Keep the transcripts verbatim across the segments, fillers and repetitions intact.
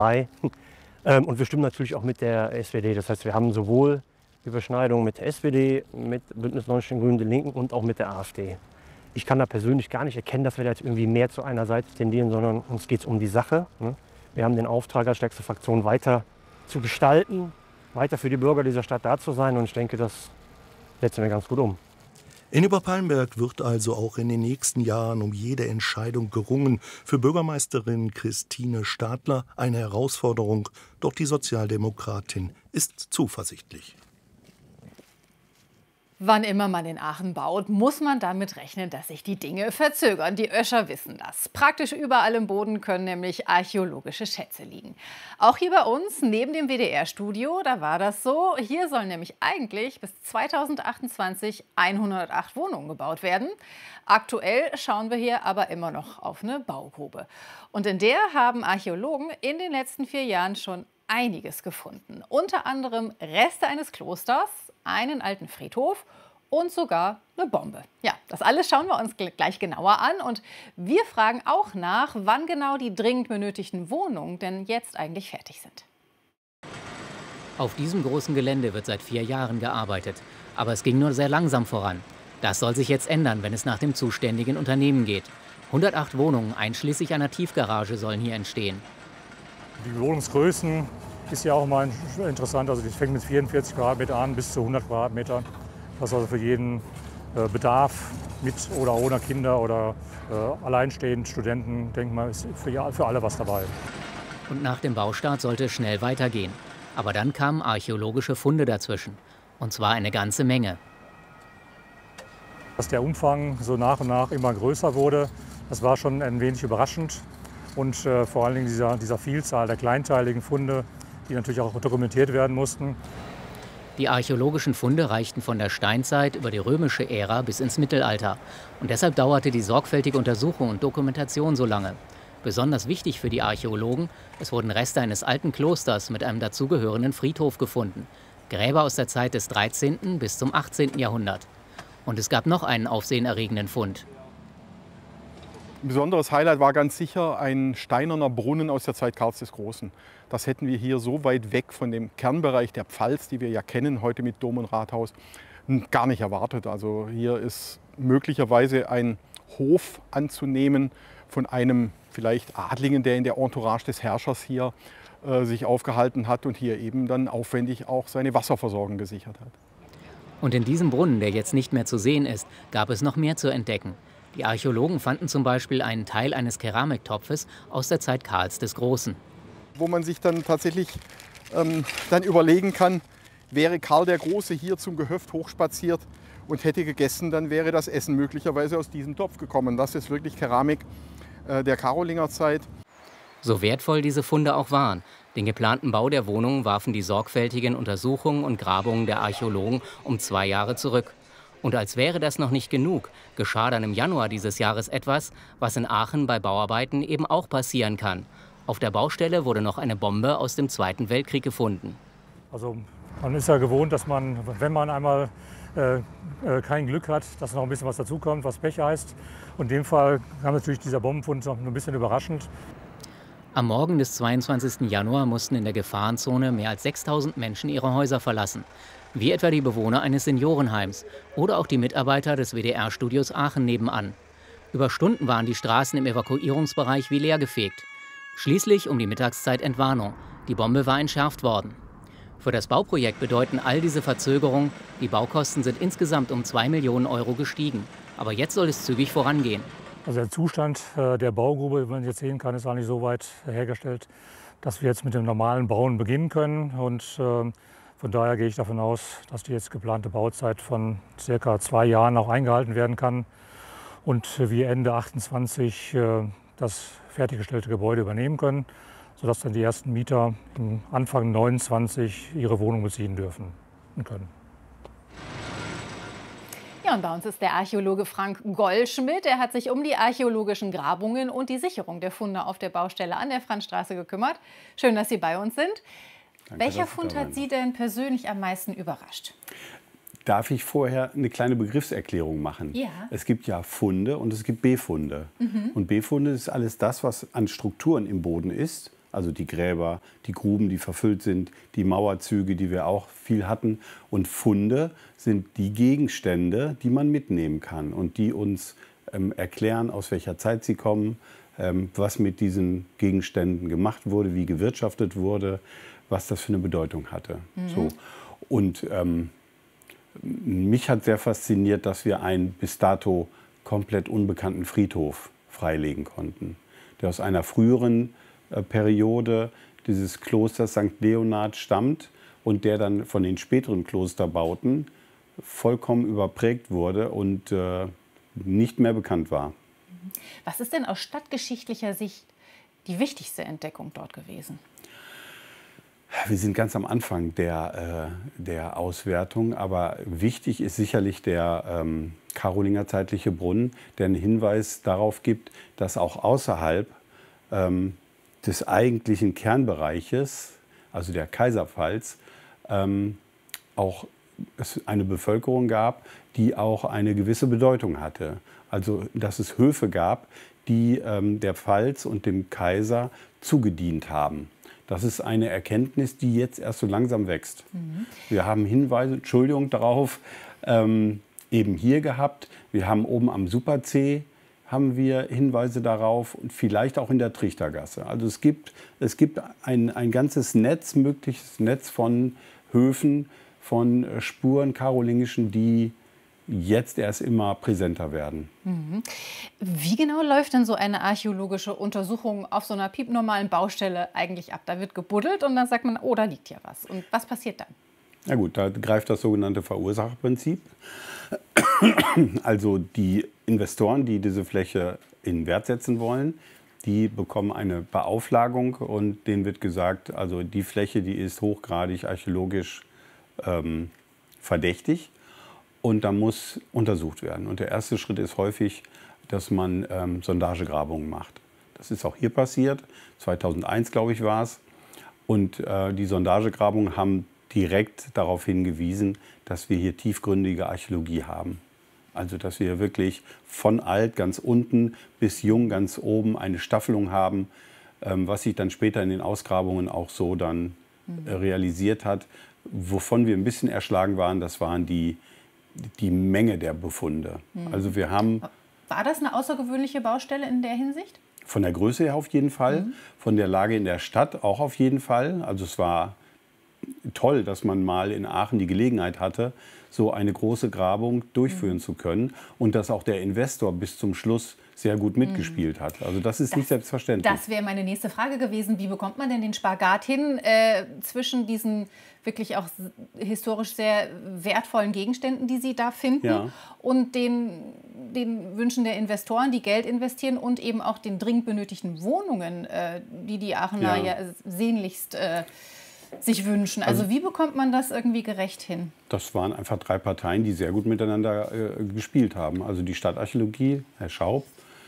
Ähm, und wir stimmen natürlich auch mit der S P D. Das heißt, wir haben sowohl Überschneidungen mit der S P D, mit Bündnis neunzig Die Grünen, den Linken und auch mit der AfD. Ich kann da persönlich gar nicht erkennen, dass wir da jetzt irgendwie mehr zu einer Seite tendieren, sondern uns geht es um die Sache. Ne? Wir haben den Auftrag als stärkste Fraktion weiter zu gestalten, weiter für die Bürger dieser Stadt da zu sein. Und ich denke, das setzen wir ganz gut um. In Oberpalmberg wird also auch in den nächsten Jahren um jede Entscheidung gerungen. Für Bürgermeisterin Christine Stadler eine Herausforderung, doch die Sozialdemokratin ist zuversichtlich. Wann immer man in Aachen baut, muss man damit rechnen, dass sich die Dinge verzögern. Die Öscher wissen das. Praktisch überall im Boden können nämlich archäologische Schätze liegen. Auch hier bei uns, neben dem W D R-Studio, da war das so. Hier sollen nämlich eigentlich bis zweitausendachtundzwanzig hundertacht Wohnungen gebaut werden. Aktuell schauen wir hier aber immer noch auf eine Baugrube. Und in der haben Archäologen in den letzten vier Jahren schon einiges gefunden. Unter anderem Reste eines Klosters, einen alten Friedhof und sogar eine Bombe. Ja, das alles schauen wir uns gleich genauer an. Und wir fragen auch nach, wann genau die dringend benötigten Wohnungen denn jetzt eigentlich fertig sind. Auf diesem großen Gelände wird seit vier Jahren gearbeitet. Aber es ging nur sehr langsam voran. Das soll sich jetzt ändern, wenn es nach dem zuständigen Unternehmen geht. hundertacht Wohnungen einschließlich einer Tiefgarage sollen hier entstehen. Die Wohnungsgrößen ist ja auch mal interessant. Also das fängt mit vierundvierzig Quadratmeter an bis zu hundert Quadratmeter. Das ist also für jeden äh, Bedarf, mit oder ohne Kinder oder äh, alleinstehend, Studenten, denke mal, ist für, für alle was dabei. Und nach dem Baustart sollte es schnell weitergehen. Aber dann kamen archäologische Funde dazwischen. Und zwar eine ganze Menge. Dass der Umfang so nach und nach immer größer wurde, das war schon ein wenig überraschend. Und äh, vor allen Dingen dieser, dieser Vielzahl der kleinteiligen Funde, die natürlich auch dokumentiert werden mussten. Die archäologischen Funde reichten von der Steinzeit über die römische Ära bis ins Mittelalter. Und deshalb dauerte die sorgfältige Untersuchung und Dokumentation so lange. Besonders wichtig für die Archäologen, es wurden Reste eines alten Klosters mit einem dazugehörenden Friedhof gefunden. Gräber aus der Zeit des dreizehnten bis zum achtzehnten Jahrhundert. Und es gab noch einen aufsehenerregenden Fund. Ein besonderes Highlight war ganz sicher ein steinerner Brunnen aus der Zeit Karls des Großen. Das hätten wir hier so weit weg von dem Kernbereich der Pfalz, die wir ja kennen heute mit Dom und Rathaus, gar nicht erwartet. Also hier ist möglicherweise ein Hof anzunehmen von einem vielleicht Adligen, der in der Entourage des Herrschers hier äh, sich aufgehalten hat und hier eben dann aufwendig auch seine Wasserversorgung gesichert hat. Und in diesem Brunnen, der jetzt nicht mehr zu sehen ist, gab es noch mehr zu entdecken. Die Archäologen fanden zum Beispiel einen Teil eines Keramiktopfes aus der Zeit Karls des Großen. Wo man sich dann tatsächlich ähm, dann überlegen kann, wäre Karl der Große hier zum Gehöft hochspaziert und hätte gegessen, dann wäre das Essen möglicherweise aus diesem Topf gekommen. Das ist wirklich Keramik äh, der Karolingerzeit. So wertvoll diese Funde auch waren, den geplanten Bau der Wohnung warfen die sorgfältigen Untersuchungen und Grabungen der Archäologen um zwei Jahre zurück. Und als wäre das noch nicht genug, geschah dann im Januar dieses Jahres etwas, was in Aachen bei Bauarbeiten eben auch passieren kann. Auf der Baustelle wurde noch eine Bombe aus dem Zweiten Weltkrieg gefunden. Also man ist ja gewohnt, dass man, wenn man einmal äh, äh, kein Glück hat, dass noch ein bisschen was dazukommt, was Pech heißt. Und in dem Fall kam natürlich dieser Bombenfund noch ein bisschen überraschend. Am Morgen des zweiundzwanzigsten Januar mussten in der Gefahrenzone mehr als sechstausend Menschen ihre Häuser verlassen. Wie etwa die Bewohner eines Seniorenheims oder auch die Mitarbeiter des W D R-Studios Aachen nebenan. Über Stunden waren die Straßen im Evakuierungsbereich wie leergefegt. Schließlich um die Mittagszeit Entwarnung. Die Bombe war entschärft worden. Für das Bauprojekt bedeuten all diese Verzögerungen, die Baukosten sind insgesamt um zwei Millionen Euro gestiegen. Aber jetzt soll es zügig vorangehen. Also der Zustand äh, der Baugrube, wie man jetzt sehen kann, ist eigentlich so weit hergestellt, dass wir jetzt mit dem normalen Bauen beginnen können. Und äh, von daher gehe ich davon aus, dass die jetzt geplante Bauzeit von circa zwei Jahren auch eingehalten werden kann. Und wir Ende achtundzwanzig äh, das fertiggestellte Gebäude übernehmen können, sodass dann die ersten Mieter Anfang neunundzwanzig ihre Wohnung beziehen dürfen und können. Ja, und bei uns ist der Archäologe Frank Goldschmidt. Er hat sich um die archäologischen Grabungen und die Sicherung der Funde auf der Baustelle an der Franzstraße gekümmert. Schön, dass Sie bei uns sind. Danke, welcher Fund hat Sie denn persönlich am meisten überrascht? Darf ich vorher eine kleine Begriffserklärung machen? Ja. Es gibt ja Funde und es gibt Befunde. Mhm. Und Befunde ist alles das, was an Strukturen im Boden ist Also die Gräber, die Gruben, die verfüllt sind, die Mauerzüge, die wir auch viel hatten. Und Funde sind die Gegenstände, die man mitnehmen kann und die uns ähm, erklären, aus welcher Zeit sie kommen, ähm, was mit diesen Gegenständen gemacht wurde, wie gewirtschaftet wurde, was das für eine Bedeutung hatte. Mhm. So. Und ähm, mich hat sehr fasziniert, dass wir einen bis dato komplett unbekannten Friedhof freilegen konnten, der aus einer früheren äh, Periode dieses Klosters Sankt Leonhard stammt und der dann von den späteren Klosterbauten vollkommen überprägt wurde und äh, nicht mehr bekannt war. Was ist denn aus stadtgeschichtlicher Sicht die wichtigste Entdeckung dort gewesen? Wir sind ganz am Anfang der, äh, der Auswertung, aber wichtig ist sicherlich der ähm, Karolingerzeitliche Brunnen, der einen Hinweis darauf gibt, dass auch außerhalb ähm, des eigentlichen Kernbereiches, also der Kaiserpfalz, ähm, auch es eine Bevölkerung gab, die auch eine gewisse Bedeutung hatte. Also dass es Höfe gab, die ähm, der Pfalz und dem Kaiser zugedient haben. Das ist eine Erkenntnis, die jetzt erst so langsam wächst. Mhm. Wir haben Hinweise, Entschuldigung, darauf ähm, eben hier gehabt. Wir haben oben am Super-C haben wir Hinweise darauf und vielleicht auch in der Trichtergasse. Also es gibt, es gibt ein, ein ganzes Netz, mögliches Netz von Höfen, von Spuren karolingischen, die jetzt erst immer präsenter werden. Mhm. Wie genau läuft denn so eine archäologische Untersuchung auf so einer piepnormalen Baustelle eigentlich ab? Da wird gebuddelt und dann sagt man, oh, da liegt ja was. Und was passiert dann? Na gut, da greift das sogenannte Verursacherprinzip. Also die Investoren, die diese Fläche in Wert setzen wollen, die bekommen eine Beauflagung und denen wird gesagt, also die Fläche, die ist hochgradig archäologisch ähm, verdächtig. Und da muss untersucht werden. Und der erste Schritt ist häufig, dass man ähm, Sondagegrabungen macht. Das ist auch hier passiert. zweitausendeins, glaube ich, war es. Und äh, die Sondagegrabungen haben direkt darauf hingewiesen, dass wir hier tiefgründige Archäologie haben. Also dass wir wirklich von alt ganz unten bis jung ganz oben eine Staffelung haben, ähm, was sich dann später in den Ausgrabungen auch so dann äh, realisiert hat. Wovon wir ein bisschen erschlagen waren, das waren die die Menge der Befunde. Mhm. Also wir haben... War das eine außergewöhnliche Baustelle in der Hinsicht? Von der Größe her auf jeden Fall, mhm. von der Lage in der Stadt auch auf jeden Fall. Also es war toll, dass man mal in Aachen die Gelegenheit hatte, so eine große Grabung durchführen mhm. zu können und dass auch der Investor bis zum Schluss sehr gut mitgespielt mhm. hat. Also das ist das, nicht selbstverständlich. Das wäre meine nächste Frage gewesen. Wie bekommt man denn den Spagat hin äh, zwischen diesen wirklich auch historisch sehr wertvollen Gegenständen, die Sie da finden, ja. und den, den Wünschen der Investoren, die Geld investieren und eben auch den dringend benötigten Wohnungen, äh, die die Aachener ja, ja sehnlichst äh, sich wünschen. Also, also wie bekommt man das irgendwie gerecht hin? Das waren einfach drei Parteien, die sehr gut miteinander äh, gespielt haben. Also die Stadtarchäologie, Herr Schaub,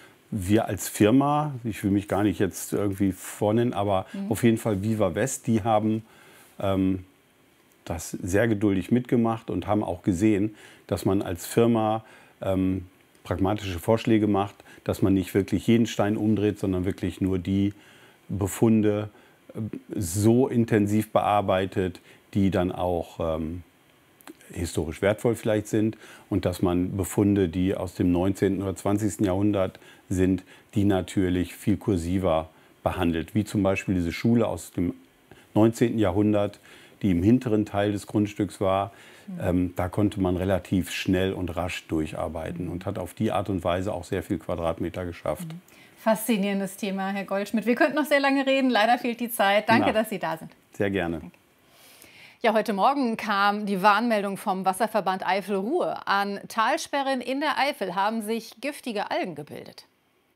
wir als Firma, ich will mich gar nicht jetzt irgendwie vornennen, aber mhm. auf jeden Fall Viva West, die haben ähm, das sehr geduldig mitgemacht und haben auch gesehen, dass man als Firma ähm, pragmatische Vorschläge macht, dass man nicht wirklich jeden Stein umdreht, sondern wirklich nur die Befunde äh, so intensiv bearbeitet, die dann auch ähm, historisch wertvoll vielleicht sind, und dass man Befunde, die aus dem neunzehnten oder zwanzigsten Jahrhundert sind, die natürlich viel kursiver behandelt. Wie zum Beispiel diese Schule aus dem neunzehnten Jahrhundert, die im hinteren Teil des Grundstücks war. Mhm. Ähm, da konnte man relativ schnell und rasch durcharbeiten und hat auf die Art und Weise auch sehr viel Quadratmeter geschafft. Mhm. Faszinierendes Thema, Herr Goldschmidt. Wir könnten noch sehr lange reden, leider fehlt die Zeit. Danke, Na, dass Sie da sind. Sehr gerne. Danke. Ja, heute Morgen kam die Warnmeldung vom Wasserverband Eifel-Ruhr. An Talsperren in der Eifel haben sich giftige Algen gebildet.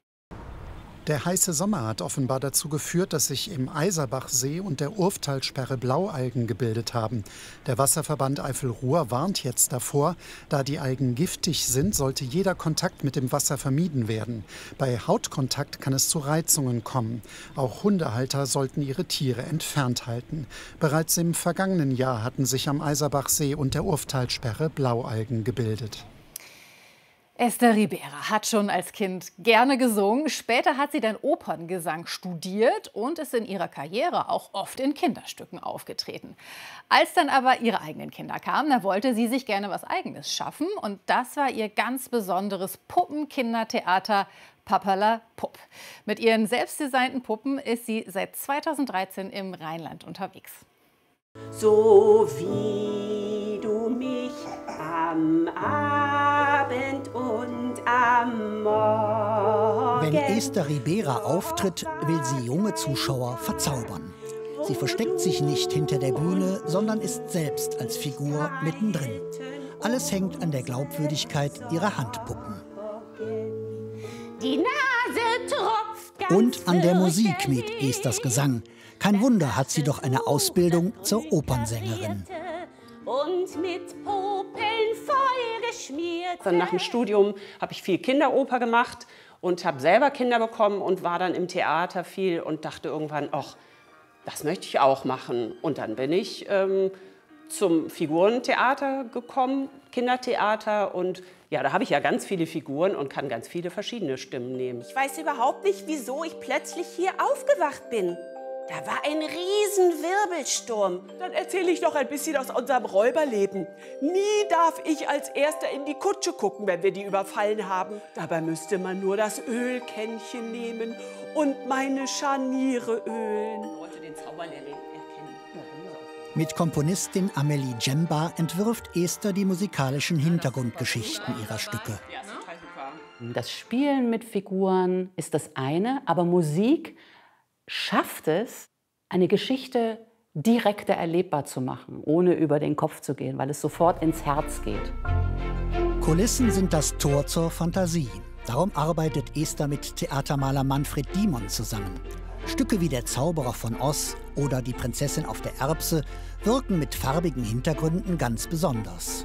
Der heiße Sommer hat offenbar dazu geführt, dass sich im Eiserbachsee und der Urftalsperre Blaualgen gebildet haben. Der Wasserverband Eifel-Ruhr warnt jetzt davor. Da die Algen giftig sind, sollte jeder Kontakt mit dem Wasser vermieden werden. Bei Hautkontakt kann es zu Reizungen kommen. Auch Hundehalter sollten ihre Tiere entfernt halten. Bereits im vergangenen Jahr hatten sich am Eiserbachsee und der Urftalsperre Blaualgen gebildet. Esther Ribera hat schon als Kind gerne gesungen. Später hat sie dann Operngesang studiert und ist in ihrer Karriere auch oft in Kinderstücken aufgetreten. Als dann aber ihre eigenen Kinder kamen, da wollte sie sich gerne was Eigenes schaffen. Und das war ihr ganz besonderes Puppenkindertheater Papperla Pupp. Mit ihren selbstdesignten Puppen ist sie seit zweitausenddreizehn im Rheinland unterwegs. So wie du mich am Abend und am Morgen. Wenn Esther Ribera auftritt, will sie junge Zuschauer verzaubern. Sie versteckt sich nicht hinter der Bühne, sondern ist selbst als Figur mittendrin. Alles hängt an der Glaubwürdigkeit ihrer Handpuppen. Die Nase tropft ganz Und an der Musik mit Esthers Gesang. Kein Wunder, hat sie doch eine Ausbildung zur Opernsängerin. Und mit Popeln voll geschmiert. Dann nach dem Studium habe ich viel Kinderoper gemacht und habe selber Kinder bekommen und war dann im Theater viel und dachte irgendwann, ach, das möchte ich auch machen. Und dann bin ich ähm, zum Figurentheater gekommen, Kindertheater, und ja, da habe ich ja ganz viele Figuren und kann ganz viele verschiedene Stimmen nehmen. Ich weiß überhaupt nicht, wieso ich plötzlich hier aufgewacht bin. Da war ein riesen Wirbelsturm. Dann erzähle ich noch ein bisschen aus unserem Räuberleben. Nie darf ich als Erster in die Kutsche gucken, wenn wir die überfallen haben. Dabei müsste man nur das Ölkännchen nehmen und meine Scharniere ölen. Ich wollte den Zauberlehrling erkennen. Mit Komponistin Amelie Djemba entwirft Esther die musikalischen Hintergrundgeschichten ihrer Stücke. Das Spielen mit Figuren ist das eine, aber Musik schafft es, eine Geschichte direkter erlebbar zu machen, ohne über den Kopf zu gehen, weil es sofort ins Herz geht. Kulissen sind das Tor zur Fantasie. Darum arbeitet Esther mit Theatermaler Manfred Diemon zusammen. Stücke wie Der Zauberer von Oz oder Die Prinzessin auf der Erbse wirken mit farbigen Hintergründen ganz besonders.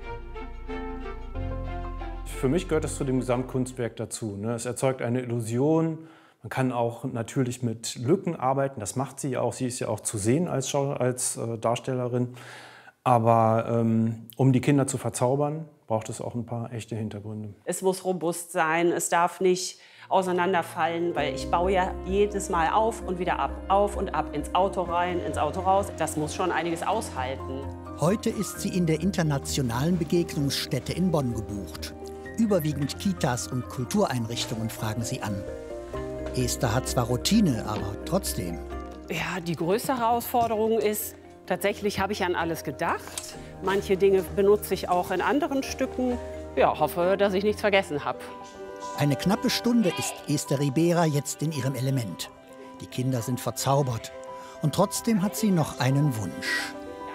Für mich gehört es zu dem Gesamtkunstwerk dazu. Es erzeugt eine Illusion. Man kann auch natürlich mit Lücken arbeiten, das macht sie ja auch. Sie ist ja auch zu sehen als, Schau als äh, Darstellerin. Aber ähm, um die Kinder zu verzaubern, braucht es auch ein paar echte Hintergründe. Es muss robust sein, es darf nicht auseinanderfallen, weil ich baue ja jedes Mal auf und wieder ab, auf und ab, ins Auto rein, ins Auto raus. Das muss schon einiges aushalten. Heute ist sie in der internationalen Begegnungsstätte in Bonn gebucht. Überwiegend Kitas und Kultureinrichtungen fragen sie an. Esther hat zwar Routine, aber trotzdem. Ja, die größte Herausforderung ist, tatsächlich habe ich an alles gedacht. Manche Dinge benutze ich auch in anderen Stücken. Ja, hoffe, dass ich nichts vergessen habe. Eine knappe Stunde ist Esther Ribera jetzt in ihrem Element. Die Kinder sind verzaubert. Und trotzdem hat sie noch einen Wunsch.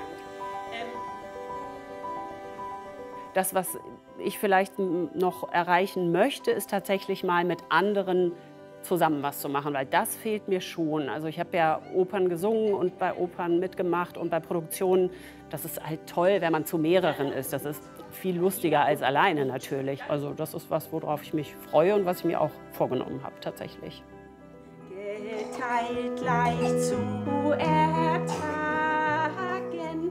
Das, was ich vielleicht noch erreichen möchte, ist tatsächlich mal mit anderen zusammen was zu machen, weil das fehlt mir schon. Also ich habe ja Opern gesungen und bei Opern mitgemacht und bei Produktionen. Das ist halt toll, wenn man zu mehreren ist. Das ist viel lustiger als alleine natürlich. Also das ist was, worauf ich mich freue und was ich mir auch vorgenommen habe tatsächlich. Geteilt leicht zu ertragen.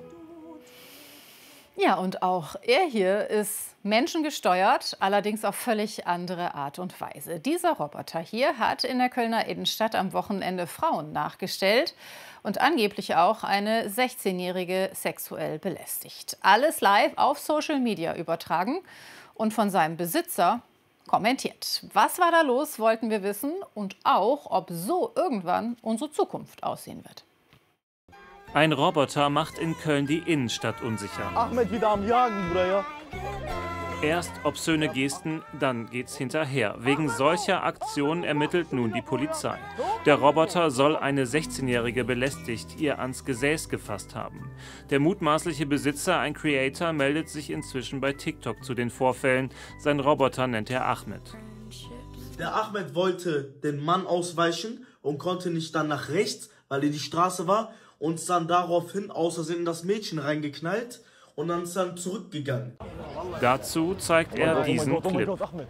Ja, und auch er hier ist menschengesteuert, allerdings auf völlig andere Art und Weise. Dieser Roboter hier hat in der Kölner Innenstadt am Wochenende Frauen nachgestellt und angeblich auch eine sechzehnjährige sexuell belästigt. Alles live auf Social Media übertragen und von seinem Besitzer kommentiert. Was war da los, wollten wir wissen, und auch, ob so irgendwann unsere Zukunft aussehen wird. Ein Roboter macht in Köln die Innenstadt unsicher. Ahmed wieder am Jagen, Bruder. Erst obszöne Gesten, dann geht's hinterher. Wegen solcher Aktionen ermittelt nun die Polizei. Der Roboter soll eine sechzehnjährige belästigt, ihr ans Gesäß gefasst haben. Der mutmaßliche Besitzer, ein Creator, meldet sich inzwischen bei TikTok zu den Vorfällen. Sein Roboter nennt er Ahmed. Der Ahmed wollte den Mann ausweichen und konnte nicht dann nach rechts, weil er die Straße war, und ist dann daraufhin aus Versehen in das Mädchen reingeknallt und dann ist dann zurückgegangen. Dazu zeigt er diesen Clip.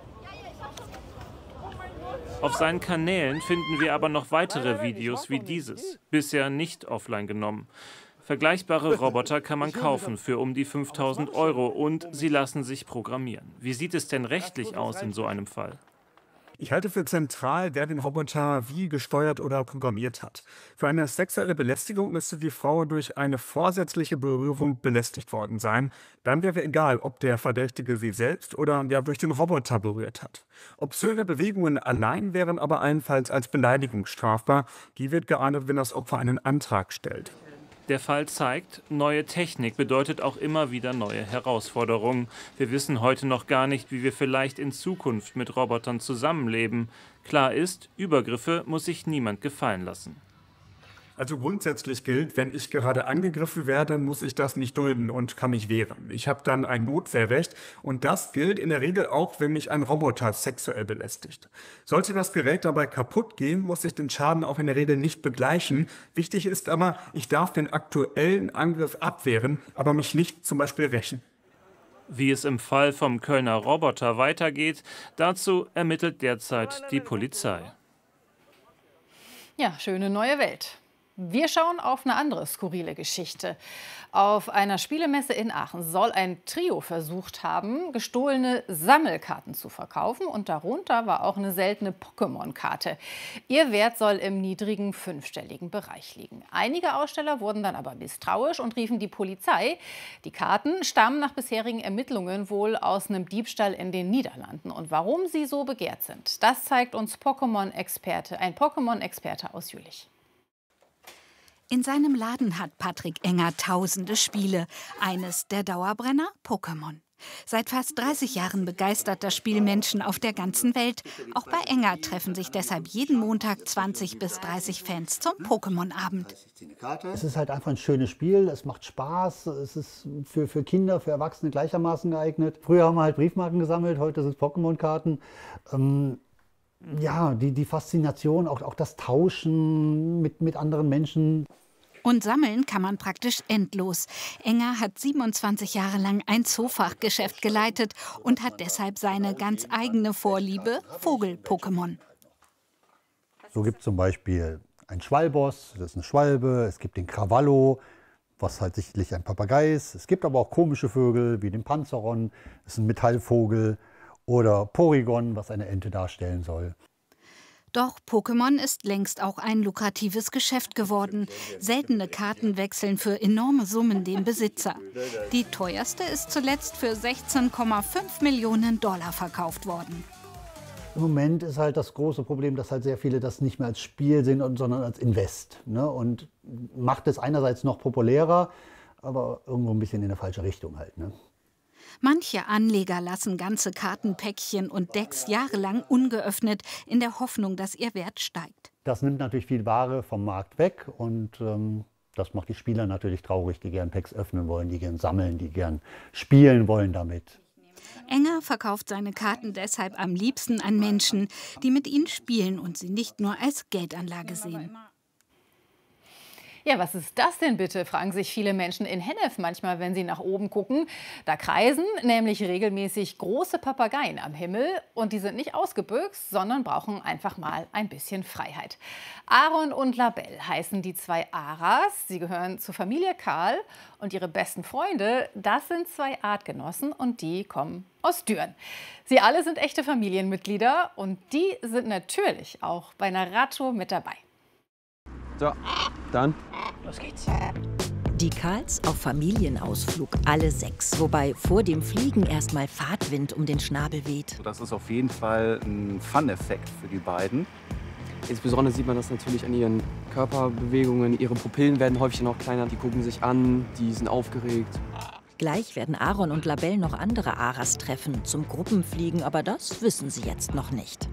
Auf seinen Kanälen finden wir aber noch weitere Videos wie dieses, bisher nicht offline genommen. Vergleichbare Roboter kann man kaufen für um die fünftausend Euro und sie lassen sich programmieren. Wie sieht es denn rechtlich aus in so einem Fall? Ich halte für zentral, wer den Roboter wie gesteuert oder programmiert hat. Für eine sexuelle Belästigung müsste die Frau durch eine vorsätzliche Berührung belästigt worden sein. Dann wäre egal, ob der Verdächtige sie selbst oder ja durch den Roboter berührt hat. Obszöne Bewegungen allein wären aber allenfalls als Beleidigung strafbar. Die wird geahndet, wenn das Opfer einen Antrag stellt. Der Fall zeigt, neue Technik bedeutet auch immer wieder neue Herausforderungen. Wir wissen heute noch gar nicht, wie wir vielleicht in Zukunft mit Robotern zusammenleben. Klar ist, Übergriffe muss sich niemand gefallen lassen. Also grundsätzlich gilt, wenn ich gerade angegriffen werde, muss ich das nicht dulden und kann mich wehren. Ich habe dann ein Notwehrrecht und das gilt in der Regel auch, wenn mich ein Roboter sexuell belästigt. Sollte das Gerät dabei kaputt gehen, muss ich den Schaden auch in der Regel nicht begleichen. Wichtig ist aber, ich darf den aktuellen Angriff abwehren, aber mich nicht zum Beispiel rächen. Wie es im Fall vom Kölner Roboter weitergeht, dazu ermittelt derzeit die Polizei. Ja, schöne neue Welt. Wir schauen auf eine andere skurrile Geschichte. Auf einer Spielemesse in Aachen soll ein Trio versucht haben, gestohlene Sammelkarten zu verkaufen. Und darunter war auch eine seltene Pokémon-Karte. Ihr Wert soll im niedrigen fünfstelligen Bereich liegen. Einige Aussteller wurden dann aber misstrauisch und riefen die Polizei. Die Karten stammen nach bisherigen Ermittlungen wohl aus einem Diebstahl in den Niederlanden. Und warum sie so begehrt sind, das zeigt uns Pokémon-Experte, ein Pokémon-Experte aus Jülich. In seinem Laden hat Patrick Enger tausende Spiele. Eines der Dauerbrenner, Pokémon. Seit fast dreißig Jahren begeistert das Spiel Menschen auf der ganzen Welt. Auch bei Enger treffen sich deshalb jeden Montag zwanzig bis dreißig Fans zum Pokémon-Abend. Es ist halt einfach ein schönes Spiel, es macht Spaß, es ist für, für Kinder, für Erwachsene gleichermaßen geeignet. Früher haben wir halt Briefmarken gesammelt, heute sind es Pokémon-Karten. Ähm, ja, die, die Faszination, auch, auch das Tauschen mit, mit anderen Menschen. Und sammeln kann man praktisch endlos. Enger hat siebenundzwanzig Jahre lang ein Zoofachgeschäft geleitet und hat deshalb seine ganz eigene Vorliebe, Vogel-Pokémon. So gibt es zum Beispiel einen Schwalbos, das ist eine Schwalbe, es gibt den Cravallo, was halt sicherlich ein Papagei ist. Es gibt aber auch komische Vögel wie den Panzeron, das ist ein Metallvogel, oder Porygon, was eine Ente darstellen soll. Doch Pokémon ist längst auch ein lukratives Geschäft geworden. Seltene Karten wechseln für enorme Summen den Besitzer. Die teuerste ist zuletzt für sechzehn Komma fünf Millionen Dollar verkauft worden. Im Moment ist halt das große Problem, dass halt sehr viele das nicht mehr als Spiel sehen, sondern als Invest. Ne? Und macht es einerseits noch populärer, aber irgendwo ein bisschen in eine falsche Richtung halt. Ne? Manche Anleger lassen ganze Kartenpäckchen und Decks jahrelang ungeöffnet, in der Hoffnung, dass ihr Wert steigt. Das nimmt natürlich viel Ware vom Markt weg und ähm, das macht die Spieler natürlich traurig, die gern Packs öffnen wollen, die gern sammeln, die gern spielen wollen damit. Enger verkauft seine Karten deshalb am liebsten an Menschen, die mit ihnen spielen und sie nicht nur als Geldanlage sehen. Ja, was ist das denn bitte, fragen sich viele Menschen in Hennef manchmal, wenn sie nach oben gucken. Da kreisen nämlich regelmäßig große Papageien am Himmel und die sind nicht ausgebüxt, sondern brauchen einfach mal ein bisschen Freiheit. Aaron und Labelle heißen die zwei Aras. Sie gehören zur Familie Karl und ihre besten Freunde, das sind zwei Artgenossen und die kommen aus Düren. Sie alle sind echte Familienmitglieder und die sind natürlich auch bei einer Radtour mit dabei. So, dann. Los geht's. Die Karls auf Familienausflug, alle sechs. Wobei vor dem Fliegen erstmal Fahrtwind um den Schnabel weht. Das ist auf jeden Fall ein Fun-Effekt für die beiden. Insbesondere sieht man das natürlich an ihren Körperbewegungen. Ihre Pupillen werden häufig noch kleiner. Die gucken sich an, die sind aufgeregt. Gleich werden Aaron und Labelle noch andere Aras treffen, zum Gruppenfliegen, aber das wissen sie jetzt noch nicht.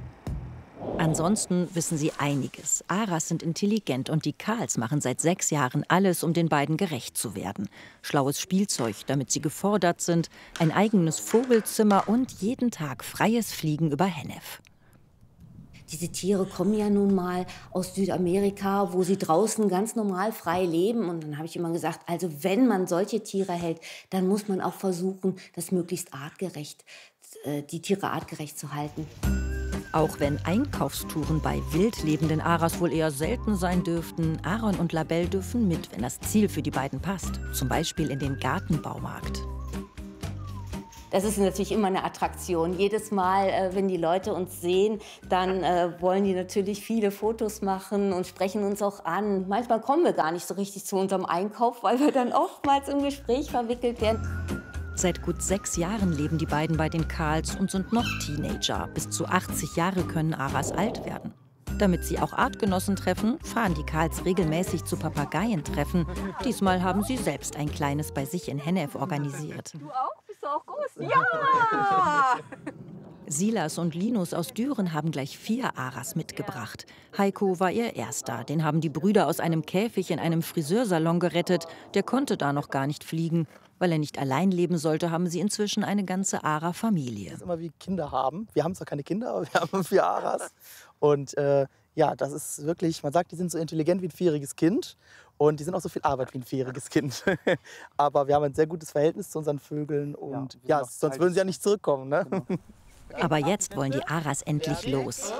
Ansonsten wissen sie einiges. Aras sind intelligent und die Karls machen seit sechs Jahren alles, um den beiden gerecht zu werden. Schlaues Spielzeug, damit sie gefordert sind, ein eigenes Vogelzimmer und jeden Tag freies Fliegen über Hennef. Diese Tiere kommen ja nun mal aus Südamerika, wo sie draußen ganz normal frei leben. Und dann habe ich immer gesagt, also wenn man solche Tiere hält, dann muss man auch versuchen, das möglichst artgerecht, die Tiere artgerecht zu halten. Auch wenn Einkaufstouren bei wild lebenden Aras wohl eher selten sein dürften, Aaron und Labelle dürfen mit, wenn das Ziel für die beiden passt. Zum Beispiel in den Gartenbaumarkt. Das ist natürlich immer eine Attraktion. Jedes Mal, äh, wenn die Leute uns sehen, dann äh, wollen die natürlich viele Fotos machen und sprechen uns auch an. Manchmal kommen wir gar nicht so richtig zu unserem Einkauf, weil wir dann oftmals im Gespräch verwickelt werden. Seit gut sechs Jahren leben die beiden bei den Kahls und sind noch Teenager. Bis zu achtzig Jahre können Aras alt werden. Damit sie auch Artgenossen treffen, fahren die Kahls regelmäßig zu Papageientreffen. Diesmal haben sie selbst ein kleines bei sich in Hennef organisiert. Du auch? Bist du auch groß? Ja! Silas und Linus aus Düren haben gleich vier Aras mitgebracht. Heiko war ihr erster. Den haben die Brüder aus einem Käfig in einem Friseursalon gerettet. Der konnte da noch gar nicht fliegen. Weil er nicht allein leben sollte, haben sie inzwischen eine ganze Ara-Familie. Das ist immer wie Kinder haben. Wir haben zwar keine Kinder, aber wir haben vier Aras. Und äh, ja, das ist wirklich, man sagt, die sind so intelligent wie ein vierjähriges Kind. Und die sind auch so viel Arbeit wie ein vierjähriges Kind. Aber wir haben ein sehr gutes Verhältnis zu unseren Vögeln. Und ja, ja sonst würden sie ja nicht zurückkommen. Ne? Genau. Aber jetzt wollen die Aras endlich los.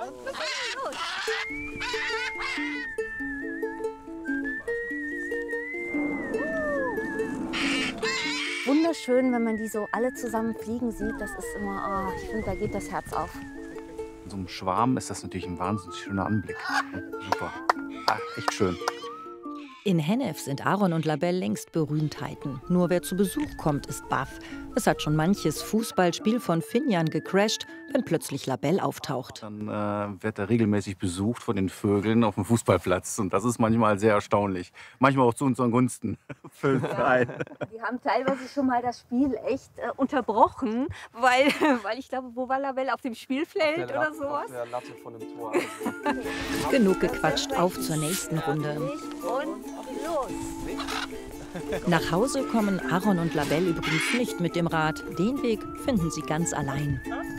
Wunderschön, wenn man die so alle zusammen fliegen sieht. Das ist immer, oh, ich finde, da geht das Herz auf. In so einem Schwarm ist das natürlich ein wahnsinnig schöner Anblick. Super. Ach, echt schön. In Hennef sind Aaron und Labelle längst Berühmtheiten. Nur wer zu Besuch kommt, ist baff. Es hat schon manches Fußballspiel von Finjan gecrasht, wenn plötzlich Labelle auftaucht. Dann äh, wird er regelmäßig besucht von den Vögeln auf dem Fußballplatz. Und das ist manchmal sehr erstaunlich. Manchmal auch zu unseren Gunsten. Die haben teilweise schon mal das Spiel echt äh, unterbrochen, weil, weil ich glaube, wo war Labelle? Auf dem Spielfeld der oder sowas? Auf der Latte von dem Tor. Genug gequatscht, auf zur nächsten Runde. Und los! Nach Hause kommen Aaron und Labelle übrigens nicht mit dem Rad. Den Weg finden sie ganz allein.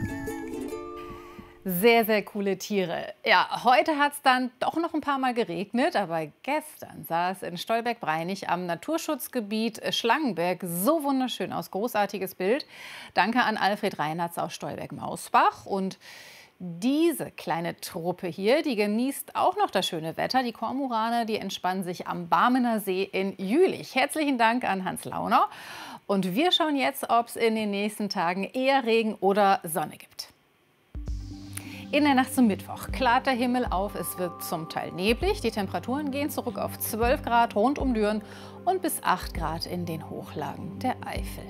Sehr, sehr coole Tiere. Ja, heute hat es dann doch noch ein paar Mal geregnet, aber gestern sah es in Stolberg-Breinig am Naturschutzgebiet Schlangenberg so wunderschön aus. Großartiges Bild. Danke an Alfred Reinhardt aus Stolberg-Mausbach. Und diese kleine Truppe hier, die genießt auch noch das schöne Wetter. Die Kormorane, die entspannen sich am Barmener See in Jülich. Herzlichen Dank an Hans Launer. Und wir schauen jetzt, ob es in den nächsten Tagen eher Regen oder Sonne gibt. In der Nacht zum Mittwoch klart der Himmel auf. Es wird zum Teil neblig. Die Temperaturen gehen zurück auf zwölf Grad rund um Düren und bis acht Grad in den Hochlagen der Eifel.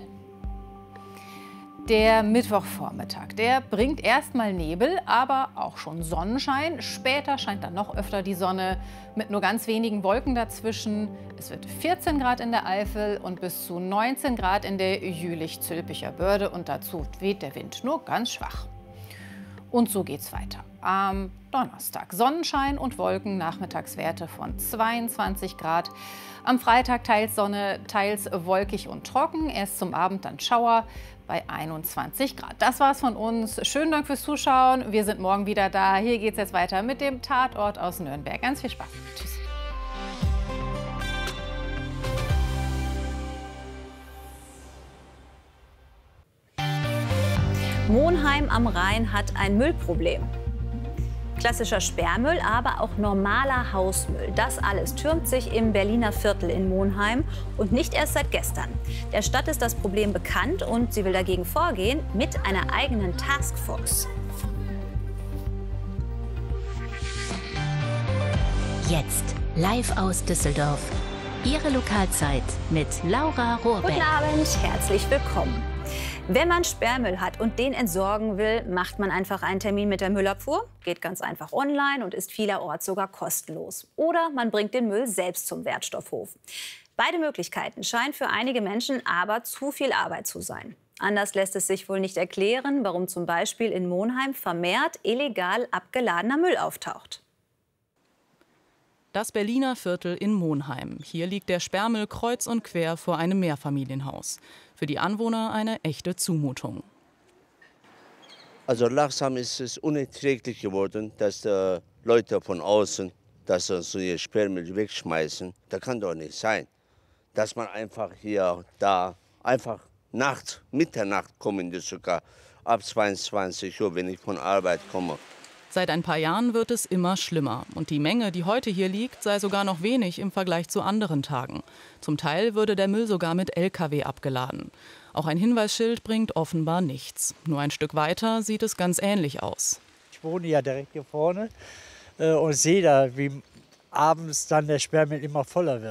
Der Mittwochvormittag, der bringt erstmal Nebel, aber auch schon Sonnenschein. Später scheint dann noch öfter die Sonne mit nur ganz wenigen Wolken dazwischen. Es wird vierzehn Grad in der Eifel und bis zu neunzehn Grad in der Jülich-Zülpicher Börde. Und dazu weht der Wind nur ganz schwach. Und so geht's weiter. Am Donnerstag Sonnenschein und Wolken, Nachmittagswerte von zweiundzwanzig Grad. Am Freitag teils Sonne, teils wolkig und trocken. Erst zum Abend dann Schauer bei einundzwanzig Grad. Das war's von uns. Schönen Dank fürs Zuschauen. Wir sind morgen wieder da. Hier geht's jetzt weiter mit dem Tatort aus Nürnberg. Ganz viel Spaß. Tschüss. Monheim am Rhein hat ein Müllproblem. Klassischer Sperrmüll, aber auch normaler Hausmüll. Das alles türmt sich im Berliner Viertel in Monheim und nicht erst seit gestern. Der Stadt ist das Problem bekannt und sie will dagegen vorgehen mit einer eigenen Taskforce. Jetzt live aus Düsseldorf. Ihre Lokalzeit mit Laura Rohrbeck. Guten Abend, herzlich willkommen. Wenn man Sperrmüll hat und den entsorgen will, macht man einfach einen Termin mit der Müllabfuhr. Geht ganz einfach online und ist vielerorts sogar kostenlos. Oder man bringt den Müll selbst zum Wertstoffhof. Beide Möglichkeiten scheinen für einige Menschen aber zu viel Arbeit zu sein. Anders lässt es sich wohl nicht erklären, warum zum Beispiel in Monheim vermehrt illegal abgeladener Müll auftaucht. Das Berliner Viertel in Monheim. Hier liegt der Sperrmüll kreuz und quer vor einem Mehrfamilienhaus. Für die Anwohner eine echte Zumutung. Also langsam ist es unerträglich geworden, dass äh, Leute von außen dass so ihr Sperrmüll wegschmeißen. Das kann doch nicht sein, dass man einfach hier, da, einfach Nacht, Mitternacht kommen, sogar ab zweiundzwanzig Uhr, wenn ich von Arbeit komme. Seit ein paar Jahren wird es immer schlimmer. Und die Menge, die heute hier liegt, sei sogar noch wenig im Vergleich zu anderen Tagen. Zum Teil würde der Müll sogar mit L K W abgeladen. Auch ein Hinweisschild bringt offenbar nichts. Nur ein Stück weiter sieht es ganz ähnlich aus. Ich wohne ja direkt hier vorne äh, und sehe da, wie abends dann der Sperrmüll immer voller wird.